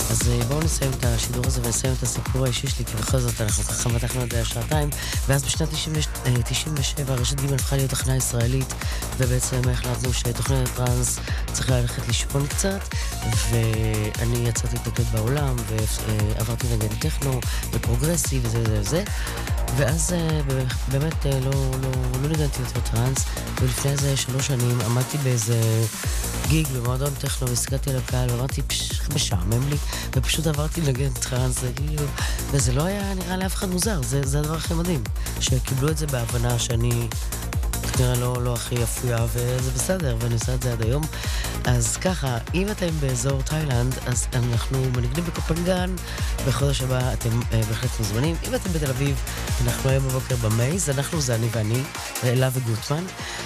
אז בואו נסיים את השידור הזה ונסיים את הסיפור האישי שלי, כי בכל זאת אנחנו ככה מתחנו את השעתיים, ואז בשנת 97 רשת ג' הפכה להיות תחנה ישראלית, ובעצם החלטנו שתוכנית הטרנס צריכה ללכת לשפון קצת, ואני יצאתי להתנגד בעולם, ועברתי לנגד טכנו ופרוגרסי וזה וזה וזה, ואז באמת לא ניגנתי יותר טרנס, ולפני איזה 3 שנים עמדתי באיזה גיג במועדון טכנו, והסתכלתי על הקהל ואמרתי, משעמם לי, ופשוט עברתי לנגן טרנס, וזה לא היה נראה לאף אחד מוזר, זה הדבר הכי מדהים, שקיבלו את זה בהבנה שאני כנראה לא הכי אפויה, וזה בסדר, ואני עושה את זה עד היום. אז ככה, אם אתם באזור תאילנד, אז אנחנו מנגנים בקופנגן, בחודש הבא אתם בהחלט מוזמנים. אם אתם בתל אביב, אנחנו היום בבוקר במייז, זה אני ואני, אלה וגוטמן.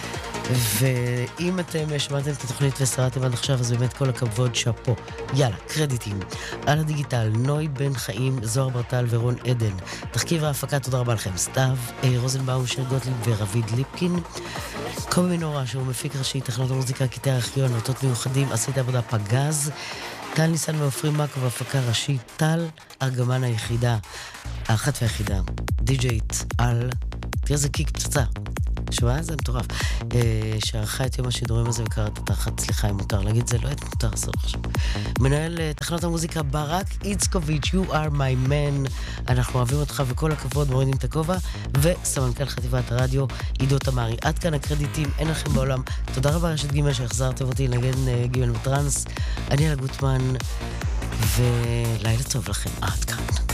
ואם אתם שמעתם את התוכנית וסרעתם עד עכשיו, אז באמת כל הכבוד, שפו. יאללה, קרדיטים. על הדיגיטל, נוי בן חיים, זוהר ברטל ורון עדן. תחקיר ההפקה, תודה רבה לכם. סתיו רוזנבאום, שר גוטליב ורביד ליפקין. קובי מנורה, שהוא מפיק ראשי, תחנות המוזיקה, קטעי ארכיון, אותות מיוחדים, עשית עבודה פגז. טל ניסן ואופרים מקו, הפקה ראשית. טל ארגמן היחידה, האחת והיחידה. די-ג'יית על, תראה זה קיק פצצה. שומע? זה מטורף. שערכה את יום השידורים הזה וקראת תחת, סליחה אם מותר להגיד, זה לא את מותר, אסור עכשיו. מנהל תחנות המוזיקה ברק איצקוביץ', you are my man, אנחנו אוהבים אותך וכל הכבוד, מורידים את הכובע, וסמנכ"ל חטיבת הרדיו, עידו תמרי. עד כאן הקרדיטים, אין לכם בעולם. תודה רבה רשת ג' שהחזרתם אותי לנגן ג' בטרנס. אני אלה גוטמן, ולילה טוב לכם. עד כאן.